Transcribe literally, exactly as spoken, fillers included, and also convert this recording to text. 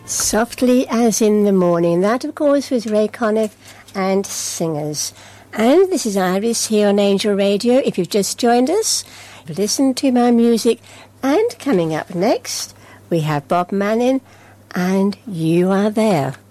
Softly as in the Morning. That, of course, was Ray Conniff and Singers. And this is Iris here on Angel Radio. If you've just joined us, listen to my music. And coming up next, we have Bob Manning and You Are There.